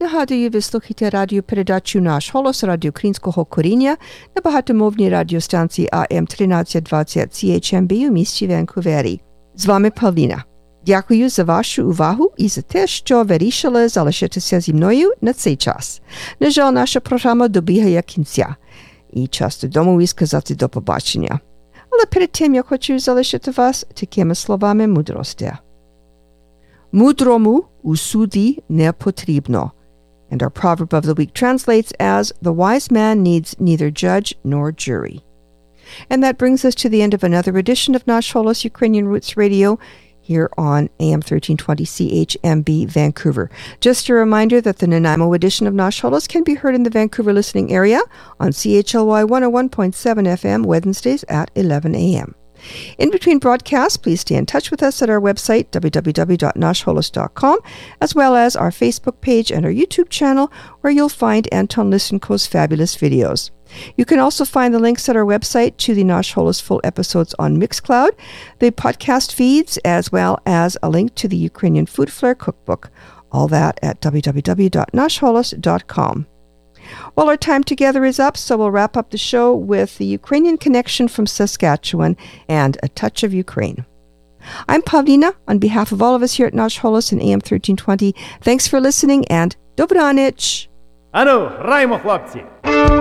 Нагадую, ви слухаєте радіопередачу «Наш голос» Радіо Українського коріння на багатомовній радіостанції АМ 1320 CHMB у місті Ванкувері. З вами Павліна. Дякую за вашу увагу і за те, що вирішили залишитися зі мною на цей час. На жаль, наша програма добігає кінця. І час додому і сказати до побачення. Але перед тим, я хочу залишити вас такими словами мудрості. Мудрому у суді не потрібно. And our proverb of the week translates as, the wise man needs neither judge nor jury. And that brings us to the end of another edition of Nash Holos Ukrainian Roots Radio here on AM 1320 CHMB Vancouver. Just a reminder that the Nanaimo edition of Nash Holos can be heard in the Vancouver listening area on CHLY 101.7 FM Wednesdays at 11 a.m. In between broadcasts, please stay in touch with us at our website, www.nashholos.com, as well as our Facebook page and our YouTube channel, where you'll find Anton Lisenko's fabulous videos. You can also find the links at our website to the Nash Holos full episodes on Mixcloud, the podcast feeds, as well as a link to the Ukrainian Food Flair cookbook. All that at www.nashholos.com. Well, our time together is up, so we'll wrap up the show with the Ukrainian connection from Saskatchewan and a touch of Ukraine. I'm Pavlina. On behalf of all of us here at Nash Holos and AM 1320, thanks for listening and Dobranich! Ану, граємо, хлопці!